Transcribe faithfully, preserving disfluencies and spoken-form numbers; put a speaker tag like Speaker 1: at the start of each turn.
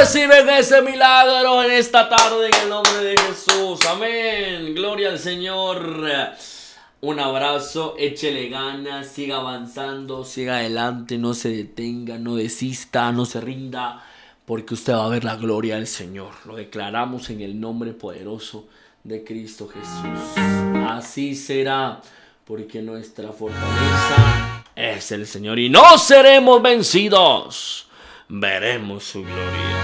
Speaker 1: reciben ese milagro en esta tarde en el nombre de Jesús. Amén. Gloria al Señor. Un abrazo, échele ganas, siga avanzando, siga adelante, no se detenga, no desista, no se rinda, porque usted va a ver la gloria del Señor. Lo declaramos en el nombre poderoso de Cristo Jesús. Así será, porque nuestra fortaleza es el Señor y no seremos vencidos. Veremos su gloria.